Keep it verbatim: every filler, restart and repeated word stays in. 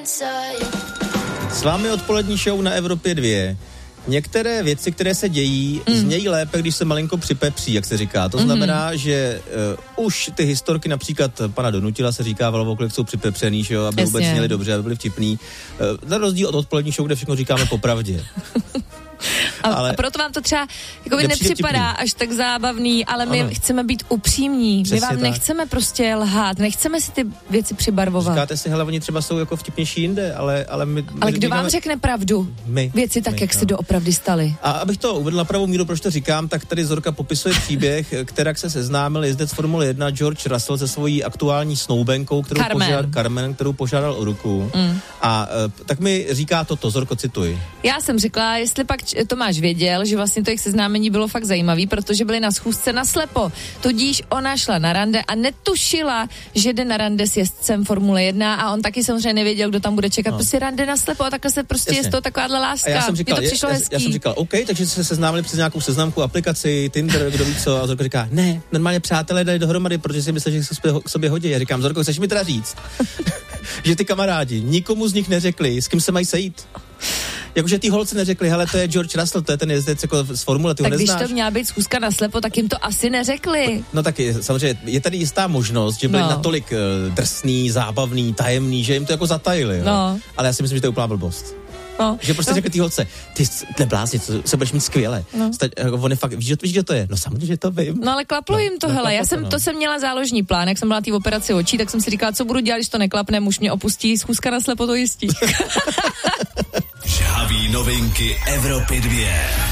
S vámi odpolední show na Evropě dva. Některé věci, které se dějí, mm. znějí lépe, když se malinko připepří, jak se říká. To znamená, mm. že uh, už ty historky například pana Donutila se říkávalo, kolik jsou připepřený, že jo, aby Jasně. vůbec měli dobře, aby byli vtipný. Uh, na rozdíl od odpolední show, kde všechno říkáme popravdě. A, ale a proto vám to třeba jakoby nepřipadá vtipný. Až tak zábavný, ale my ano. chceme být upřímní. Přesně my vám tak. nechceme prostě lhát, nechceme si ty věci přibarvovat. Říkáte si, hele, oni třeba jsou jako vtipnější jinde, ale... Ale, my, ale my, kdo my vám máme... řekne pravdu? My. Věci tak, my, jak no. se doopravdy staly. A abych to uvedl na pravou míru, proč to říkám, tak tady Zorka popisuje příběh, kterak se seznámil jezdec Formule jedna George Russell se svojí aktuální snoubenkou, kterou Carmen. Požád, Carmen, kterou požádal o ruku. Mm. A uh, tak mi říká toto, Zorko, cituj. Já jsem řekla, jestli pak Tomáš věděl, že vlastně to jejich seznámení bylo fakt zajímavý, protože byli na schůzce naslepo. Tudíž ona šla na rande a netušila, že jde na rande s jezdcem Formule jedna a on taky samozřejmě nevěděl, kdo tam bude čekat. No. Prostě rande naslepo a takhle se prostě Jasně. je to takováhle láska. A já jsem říkal, to přišlo já, hezký. Já jsem říkal, OK, takže se seznámili přes nějakou seznamku, aplikaci, Tinder, kdo ví co. A Zorko říká, ne, normálně přátelé dali dohromady, protože si myslí, že se k sobě hodí. Já říkám, Zorko, chceš mi teda říct, že ty kamarádi nikomu z nich neřekli, s kým se mají sejít? Jakože ty holce neřekli, hele, to je George Russell, to je ten jezdec jako z Formule, ty ho tak neznáš. když to měla být schůzka naslepo, tak jim to asi neřekli. No tak je, samozřejmě, je tady jistá možnost, že byli no. natolik uh, drsný, zábavný, tajemný, že jim to jako zatajili, jo? No. Ale já si myslím, že to je úplná blbost. No. Že prostě no. řekli ty holce, ty neblázni, se budeš mít skvěle. No. Stať, on je fakt, víš, víš, že to je? No samozřejmě, že to vím. No ale klaplo no, jim to, no, hele, já jsem, no. to jsem měla záložní plán, jak jsem byla té operaci očí, tak jsem si říkala, co budu dělat, když to neklapne, muž mě opustí, schůzka naslepo to jistí. Žhavý novinky Evropy dva.